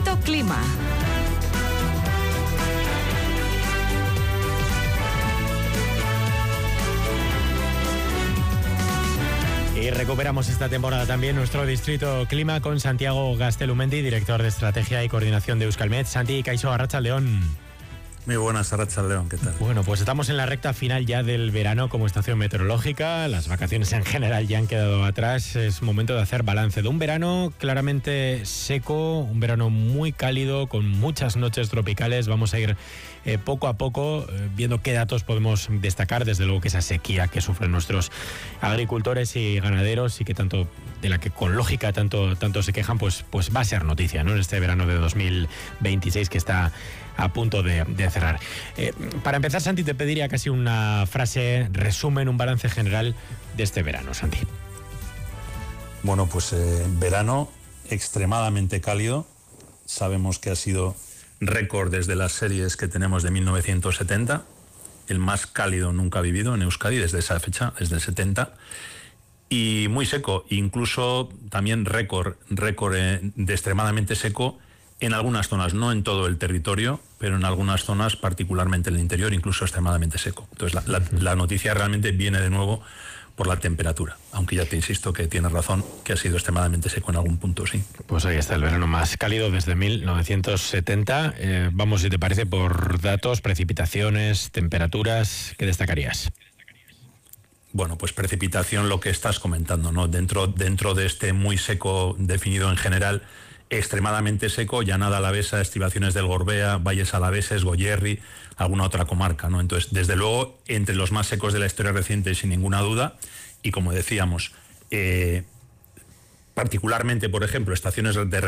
Distrito Clima. Y recuperamos esta temporada también nuestro Distrito Clima con Santiago Gastelumendi, director de Estrategia y Coordinación de Euskalmet. Santi, Kaixo, Arratsaldeon. Muy buenas, Arratsaldeon, ¿qué tal? Bueno, pues estamos en la recta final ya del verano como estación meteorológica. Las vacaciones en general ya han quedado atrás. Es momento de hacer balance de un verano claramente seco, un verano muy cálido, con muchas noches tropicales. Vamos a ir poco a poco viendo qué datos podemos destacar, desde luego que esa sequía que sufren nuestros agricultores y ganaderos y que tanto, de la que con lógica tanto se quejan, pues va a ser noticia, ¿no?, en este verano de 2026 que está a punto de cerrar. Para empezar, Santi, te pediría casi una frase, resumen, un balance general de este verano, Santi. Bueno, pues verano extremadamente cálido. Sabemos que ha sido récord desde las series que tenemos de 1970, el más cálido nunca vivido en Euskadi desde esa fecha, desde el 70, y muy seco, incluso también récord de extremadamente seco en algunas zonas, no en todo el territorio, pero en algunas zonas, particularmente en el interior, incluso extremadamente seco. Entonces la noticia realmente viene de nuevo por la temperatura, aunque ya te insisto que tienes razón, que ha sido extremadamente seco en algún punto, sí. Pues ahí está el verano más cálido desde 1970. Vamos, si te parece, por datos, precipitaciones, temperaturas, ¿qué destacarías? Bueno, pues precipitación, lo que estás comentando, ¿no? Dentro de este muy seco definido en general, extremadamente seco, Llanada Alavesa, estribaciones del Gorbea, valles alaveses, Goierri, alguna otra comarca, ¿no? Entonces, desde luego, entre los más secos de la historia reciente, sin ninguna duda, y como decíamos, particularmente, por ejemplo, estaciones de